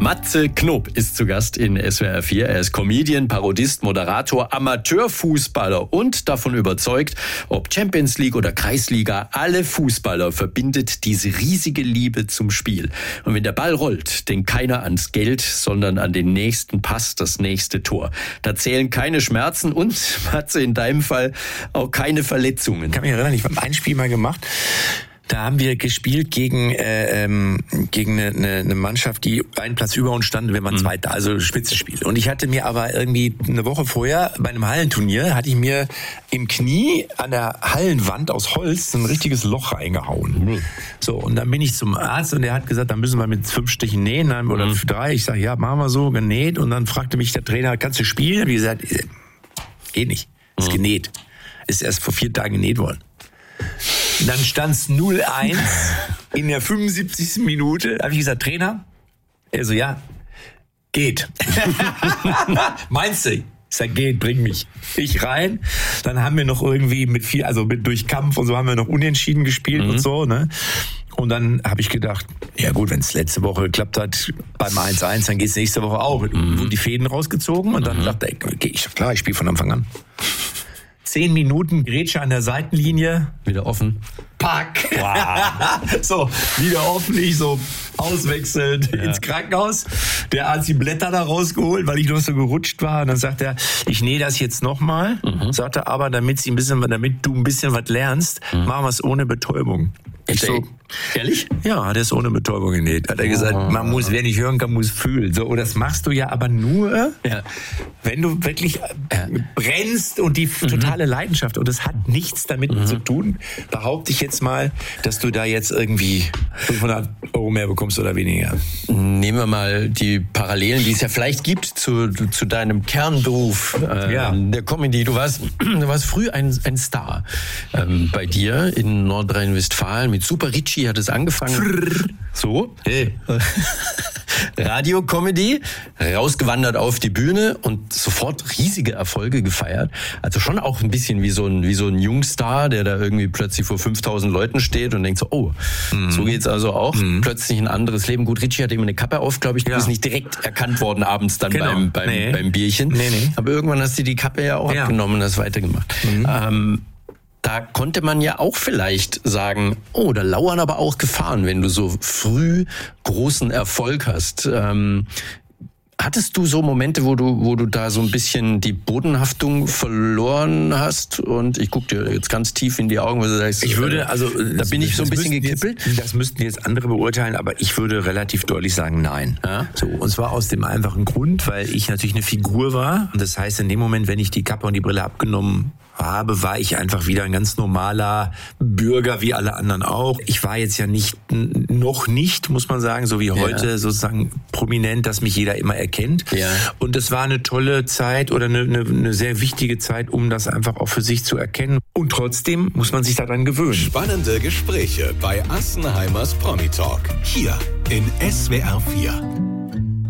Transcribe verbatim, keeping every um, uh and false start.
Matze Knob ist zu Gast in S W R vier. Er ist Comedian, Parodist, Moderator, Amateurfußballer und davon überzeugt, ob Champions League oder Kreisliga, alle Fußballer verbindet diese riesige Liebe zum Spiel. Und wenn der Ball rollt, denkt keiner ans Geld, sondern an den nächsten Pass, das nächste Tor. Da zählen keine Schmerzen und, Matze, in deinem Fall auch keine Verletzungen. Ich kann mich erinnern, ich habe ein Spiel mal gemacht. Da haben wir gespielt gegen äh, ähm, gegen eine, eine Mannschaft, die einen Platz über uns stand, wir waren mhm. Zweiter, also Spitzenspiel. Und ich hatte mir aber irgendwie eine Woche vorher bei einem Hallenturnier, hatte ich mir im Knie an der Hallenwand aus Holz so ein richtiges Loch reingehauen. Mhm. So, und dann bin ich zum Arzt und der hat gesagt, dann müssen wir mit fünf Stichen nähen oder mhm. drei. Ich sage, ja, machen wir so, genäht. Und dann fragte mich der Trainer, kannst du spielen? Wie gesagt, geht nicht, ist mhm. genäht. Ist erst vor vier Tagen genäht worden. Dann stand's null eins in der fünfundsiebzigsten Minute. Habe ich gesagt, Trainer? Er so, ja, geht. Meinst du? Ich sag, geht, bring mich. Ich rein. Dann haben wir noch irgendwie mit viel, also mit durch Kampf und so haben wir noch unentschieden gespielt mhm. und so, ne? Und dann habe ich gedacht, ja gut, wenn es letzte Woche geklappt hat beim eins eins, dann geht's nächste Woche auch. Mhm. Wurden die Fäden rausgezogen und dann mhm. dachte ich, okay, ich, klar, ich spiele von Anfang an. Zehn Minuten Grätsche an der Seitenlinie. Wieder offen. Pack. Wow. So, wieder offen, ich so auswechselnd ja. ins Krankenhaus. Der Arzt die Blätter da rausgeholt, weil ich noch so gerutscht war. Und dann sagt er, ich nähe das jetzt nochmal. Mhm. Sagt er, aber damit sie ein bisschen, damit du ein bisschen was lernst, mhm. machen wir es ohne Betäubung. Ich so, ehrlich? Ja, hat er es ohne Betäubung genäht. Hat er gesagt, oh. man muss, wer nicht hören kann, muss fühlen. So, und das machst du ja aber nur, ja. wenn du wirklich ja. brennst und die mhm. totale Leidenschaft. Und das hat nichts damit mhm. zu tun. Behaupte ich jetzt mal, dass du da jetzt irgendwie fünfhundert Euro mehr bekommst oder weniger. Nehmen wir mal die Parallelen, die es ja vielleicht gibt zu, zu deinem Kernberuf äh, ja. der Comedy. Du warst, du warst früh ein, ein Star ähm, bei dir in Nordrhein-Westfalen. Mit Super Ricci hat es angefangen. Frrr. So. Hey. Radio-Comedy, rausgewandert auf die Bühne und sofort riesige Erfolge gefeiert. Also schon auch ein bisschen wie so ein, wie so ein Jungstar, der da irgendwie plötzlich vor fünftausend Leuten steht und denkt so, oh, mhm. so geht's also auch. Mhm. Plötzlich ein anderes Leben. Gut, Ricci hatte immer eine Kappe auf, glaube ich. Du ja. bist nicht direkt erkannt worden abends dann genau. beim, beim, nee. beim Bierchen. Nee, nee. Aber irgendwann hast du die Kappe ja auch ja. abgenommen und hast weitergemacht. Mhm. Ähm, Da konnte man ja auch vielleicht sagen, oh, da lauern aber auch Gefahren, wenn du so früh großen Erfolg hast. Ähm, hattest du so Momente, wo du, wo du da so ein bisschen die Bodenhaftung verloren hast? Und ich gucke dir jetzt ganz tief in die Augen, weil du sagst, ich würde, also da bin ich so ein bisschen gekippelt. Jetzt, das müssten jetzt andere beurteilen, aber ich würde relativ deutlich sagen, nein. Ja? So, und zwar aus dem einfachen Grund, weil ich natürlich eine Figur war. Und das heißt, in dem Moment, wenn ich die Kappe und die Brille abgenommen habe, war ich einfach wieder ein ganz normaler Bürger, wie alle anderen auch. Ich war jetzt ja nicht, noch nicht, muss man sagen, so wie heute, ja. sozusagen prominent, dass mich jeder immer erkennt. Ja. Und es war eine tolle Zeit oder eine, eine, eine sehr wichtige Zeit, um das einfach auch für sich zu erkennen. Und trotzdem muss man sich daran gewöhnen. Spannende Gespräche bei Assenheimers Promi Talk. Hier in S W R vier.